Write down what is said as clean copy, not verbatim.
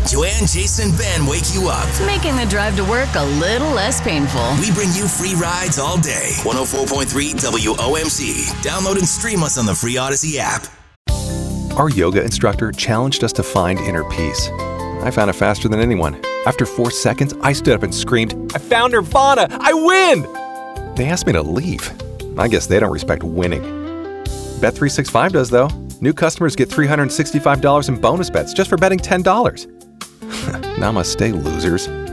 Joanne, Jason, and Ben wake you up. Making the drive to work a little less painful. We bring you free rides all day. 104.3 WOMC. Download and stream us on the free Odyssey app. Our yoga instructor challenged us to find inner peace. I found it faster than anyone. After 4 seconds, I stood up and screamed, "I found Nirvana! I win!" They asked me to leave. I guess they don't respect winning. Bet365 does, though. New customers get $365 in bonus bets just for betting $10. Namaste, losers.